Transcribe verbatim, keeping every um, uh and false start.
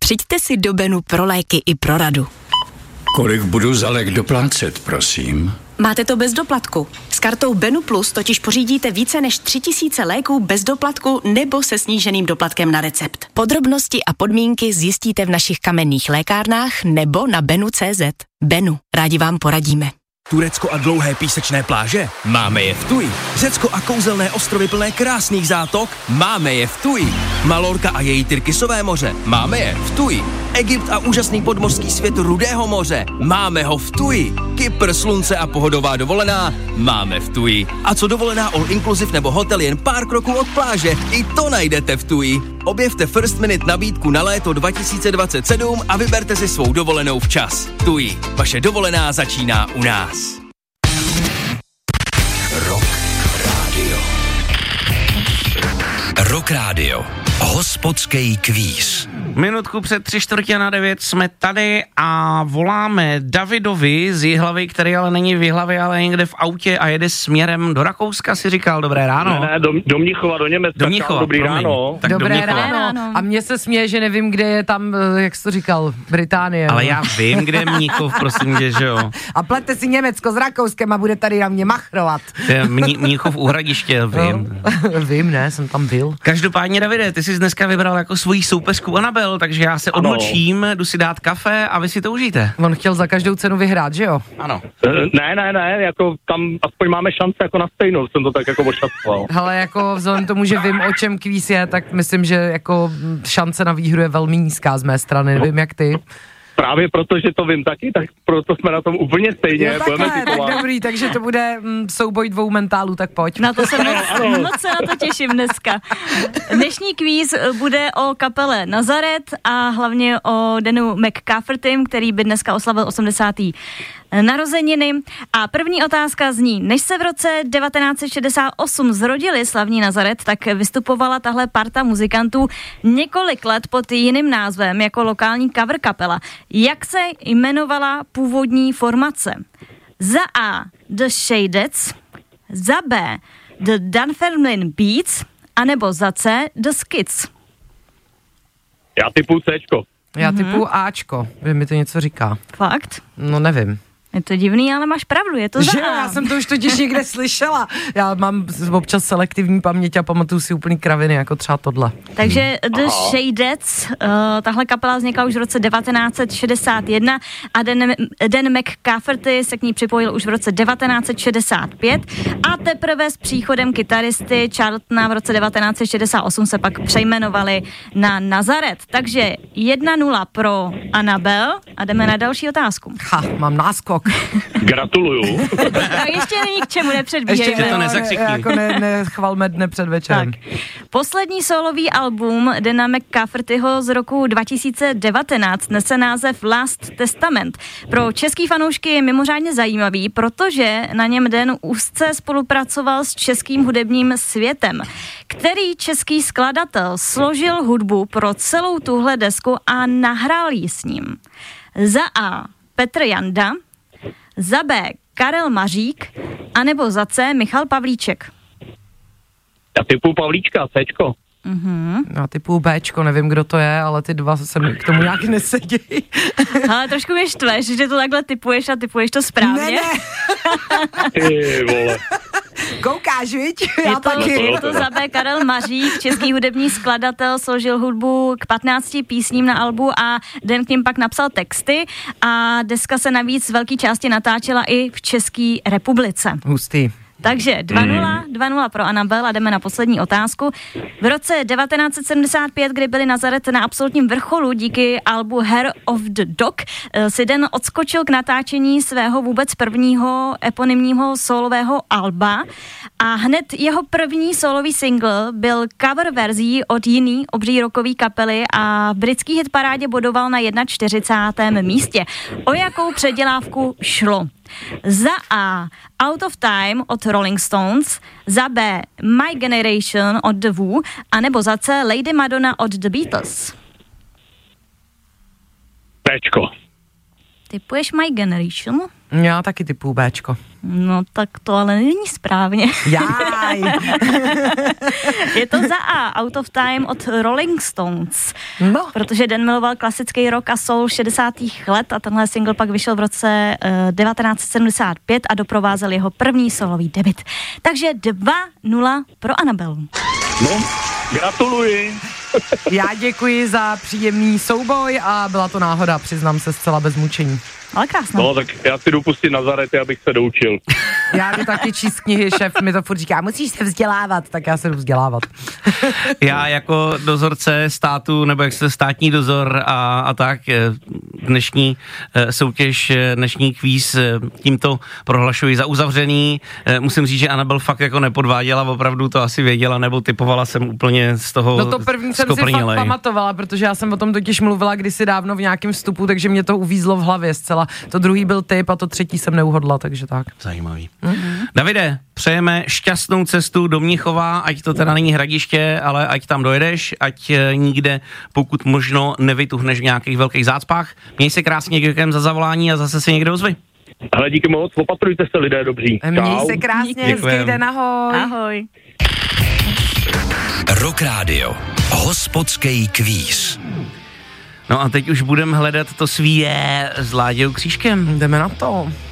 Přijďte si do Benu pro léky i pro radu. Kolik budu za lék doplácet, prosím? Máte to bez doplatku. S kartou Benu Plus totiž pořídíte více než tři tisíce léků bez doplatku nebo se sníženým doplatkem na recept. Podrobnosti a podmínky zjistíte v našich kamenných lékárnách nebo na benu tečka cé zet. Benu, rádi vám poradíme. Turecko a dlouhé písečné pláže? Máme je v Tuji. Řecko a kouzelné ostrovy plné krásných zátok? Máme je v Tuji. Malorka a její Tyrkisové moře? Máme je v Tuji. Egypt a úžasný podmořský svět Rudého moře? Máme ho v Tuji. Kypr, slunce a pohodová dovolená? Máme v Tuji. A co dovolená all inclusive nebo hotel jen pár kroků od pláže? I to najdete v Tuji. Objevte First Minute nabídku na léto dva tisíce dvacet sedm a vyberte si svou dovolenou včas. Tuji. Vaše dovolená začíná u nás. Rock Radio. Rock Radio. Hospodský kvíz. Minutku před tři čtvrtě na devět jsme tady a voláme Davidovi z Jihlavy, který ale není v Jihlavě, ale někde v autě a jede směrem do Rakouska, si říkal. Dobré ráno. Ne, ne, do, do Mnichova, do Německa. Do Mnichova, Dobrý promiň. ráno. Tak Dobré do Mnichova. ráno. A mně se směje, že nevím, kde je tam, jak jsi to říkal, Británie. Ale já vím, kde je Mnichov, prosím tě, že jo. A plete si Německo s Rakouskem a bude tady na mě machrovat. To je Mni- Mnichov u Hradiště, vím. No, vím, ne, jsem tam byl. Každopádně, Davide, ty jsi dneska vybral jako svoji soupeřku Anabel, takže já se odmlčím, jdu si dát kafe a vy si to užijte. On chtěl za každou cenu vyhrát, že jo? Ano. Ne, ne, ne, jako tam aspoň máme šance jako na stejnou, jsem to tak jako ošacoval. Hele, jako vzhledem tomu, že vím, o čem kvíz je, tak myslím, že jako šance na výhru je velmi nízká z mé strany, nevím jak ty. Právě proto, že to vím taky, tak proto jsme na tom úplně stejně. Jo, takhle, tak dobrý, takže to bude mm, souboj dvou mentálů, tak pojď. Na to se moc, moc se na to těším dneska. Dnešní kvíz bude o kapele Nazaret a hlavně o Danu McCaffertym, který by dneska oslavil osmdesátý narozeniny. A první otázka zní, než se v roce devatenáct set šedesát osm zrodili slavní Nazaret, tak vystupovala tahle parta muzikantů několik let pod jiným názvem jako lokální cover kapela. Jak se jmenovala původní formace? Za A. The Shadeds, za B. The Dunfermline Beats, anebo za C. The Skids. Já typu Cčko. Já typu Ačko, že mi to něco říká. Fakt? No nevím. Je to divný, ale máš pravdu, je to za Že, A. já jsem to už totiž někde slyšela. Já mám občas selektivní paměť a pamatuju si úplný kraviny, jako třeba tohle. Takže The Shadeds, uh, tahle kapela vznikla už v roce devatenáct set šedesát jedna a Dan, Dan McCafferty se k ní připojil už v roce devatenáct set šedesát pět a teprve s příchodem kytaristy Charltona v roce devatenáct set šedesát osm se pak přejmenovali na Nazaret. Takže jedna nula pro Anabel a jdeme na další otázku. Ha, mám náskok. Gratuluju. No, ještě není k čemu, nepředbíhejme. Ještě to nezakřikni. Ne, jako ne, nechvalme dne před večerem. Tak. Poslední solový album Dana McCaffertyho z roku dva tisíce devatenáct nese název Last Testament. Pro český fanoušky je mimořádně zajímavý, protože na něm Dan úzce spolupracoval s českým hudebním světem. Který český skladatel složil hudbu pro celou tuhle desku a nahrál ji s ním? Za A. Petr Janda, za B. Karel Mařík, anebo za C. Michal Pavlíček. Já typu Pavlíčka, Cčko. Mhm. Já typu Bčko, nevím, kdo to je, ale ty dva se mi k tomu nějak nesedí. Ale trošku mě štveš, že to takhle typuješ a typuješ to správně. Ne, ne. Ty vole. Koukáš, viď? Já Je to, taky. je to za B. Karel Mařík, český hudební skladatel, složil hudbu k patnácti písním na albu a Dan k ním pak napsal texty a deska se navíc z velké části natáčela i v České republice. Hustý. Takže dva nula, dva nula pro Anabel a jdeme na poslední otázku. V roce devatenáct set sedmdesát pět, kdy byli Nazaret na absolutním vrcholu díky albu Hair of the Dog, si Dan odskočil k natáčení svého vůbec prvního eponymního solového alba a hned jeho první solový single byl cover verzí od jiný obří rockový kapely a v britský hitparádě bodoval na čtyřicátém prvním místě. O jakou předělávku šlo? Za A. Out of Time od Rolling Stones, za B. My Generation od The Who, anebo za C. Lady Madonna od The Beatles. Cčko. Typuješ My Generation? Já taky typu Bčko. No tak to ale není správně. Jaj. Je to za A, Out of Time od Rolling Stones. No. Protože Den miloval klasický rock a soul šedesátých let a tenhle single pak vyšel v roce uh, devatenáct set sedmdesát pět a doprovázel jeho první solový debut. Takže dva nula pro Anabelu. No, gratuluji. Já děkuji za příjemný souboj a byla to náhoda, přiznám se zcela bez mučení. Ale krásná. No, tak já si jdu pustit Nazarety, abych se doučil. Já jdu taky číst knihy, šéf mi to furt říká, musíš se vzdělávat, tak já se jdu vzdělávat. Já jako dozorce státu, nebo jak se státní dozor a, a tak, dnešní soutěž, dnešní kvíz tímto prohlašuji za uzavřený. Musím říct, že Anabel fakt jako nepodváděla, opravdu to asi věděla, nebo typovala jsem úplně z toho No to první jsem si fakt pamatovala, protože já jsem o tom totiž mluvila kdysi dávno v nějakém vstupu, takže mě to uvízlo v hlavě zcela. To druhý byl tip a to třetí jsem neuhodla, takže tak. Zajímavý. Mm-hmm. Davide, přejeme šťastnou cestu do Mnichova, ať to teda není Hradiště, ale ať tam dojedeš, ať nikde pokud možno nevytuhneš v nějakých velkých zácpách. Měj se krásně, děkujem za zavolání a zase se někde ozvi. Ale díky moc, opatrujte se lidé dobří. Měj se krásně, hezký den, ahoj. Ahoj. Rock Radio. Hospodský kvíz. No a teď už budeme hledat to svíje s Láďou Křížkem. Jdeme na to.